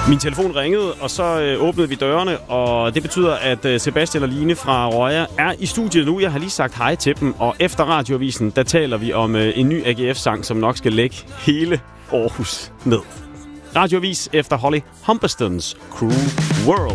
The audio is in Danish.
Min telefon ringede, og så åbnede vi dørene, og det betyder, at Sebastian og Line fra Røya er i studiet nu. Jeg har lige sagt hej til dem, og efter radioavisen, der taler vi om en ny AGF-sang, som nok skal lægge hele Aarhus ned. Radioavis efter Holly Humberstons Cruel World.